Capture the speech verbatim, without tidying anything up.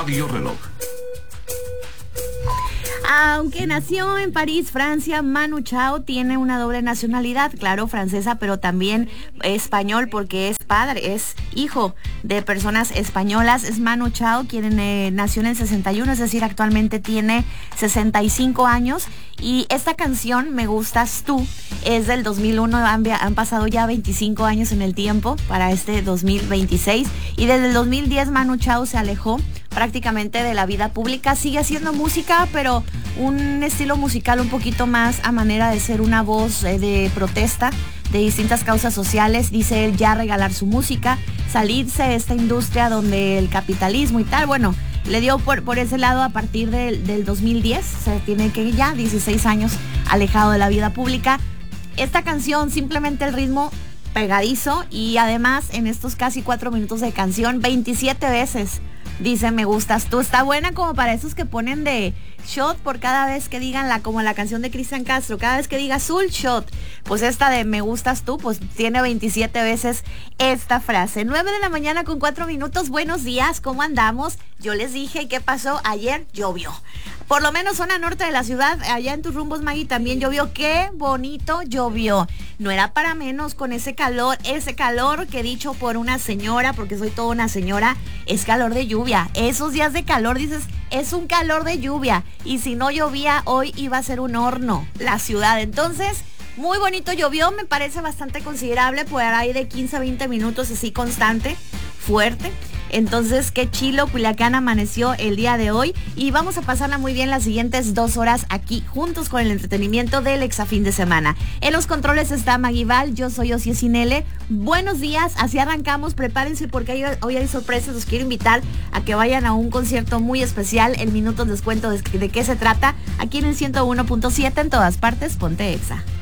Radio Reloj. Aunque nació en París, Francia, Manu Chao tiene una doble nacionalidad, claro, francesa, pero también español, porque es padre, es hijo de personas españolas. Es Manu Chao, quien eh, nació en el sesenta y uno, es decir, actualmente tiene sesenta y cinco años. Y esta canción, Me Gustas Tú, es del dos mil uno, han, han pasado ya veinticinco años en el tiempo para este dos mil veintiséis. Y desde el dos mil diez Manu Chao se alejó prácticamente de la vida pública. Sigue haciendo música, pero un estilo musical un poquito más a manera de ser una voz eh, de protesta de distintas causas sociales. Dice él ya regalar su música, salirse de esta industria donde el capitalismo y tal, bueno, le dio por, por ese lado a partir del, del dos mil diez, se tiene que ya dieciséis años alejado de la vida pública. Esta canción, simplemente el ritmo pegadizo, y además en estos casi cuatro minutos de canción, veintisiete veces dice Me Gustas Tú. Está buena como para esos que ponen de shot por cada vez que digan la, como la canción de Cristian Castro, cada vez que diga Azul, shot. Pues esta de Me Gustas Tú, pues tiene veintisiete veces esta frase. nueve de la mañana con cuatro minutos. Buenos días, ¿cómo andamos? Yo les dije, ¿qué pasó? Ayer llovió. Por lo menos zona norte de la ciudad, allá en tus rumbos, Maggie, también llovió. Qué bonito llovió. No era para menos con ese calor, ese calor que dicho por una señora, porque soy toda una señora, es calor de lluvia. Esos días de calor, dices, es un calor de lluvia. Y si no llovía, hoy iba a ser un horno la ciudad. Entonces, muy bonito llovió, me parece bastante considerable, por ahí de quince a veinte minutos así constante, fuerte. Entonces, qué chilo, Culiacán amaneció el día de hoy y vamos a pasarla muy bien las siguientes dos horas aquí juntos con el entretenimiento del Exafín de semana. En los controles está Maguival, yo soy Osie Sinele. Buenos días, así arrancamos, prepárense porque hoy, hoy hay sorpresas. Los quiero invitar a que vayan a un concierto muy especial. En minutos les cuento de, de qué se trata, aquí en el ciento uno punto siete, en todas partes, ponte Exa.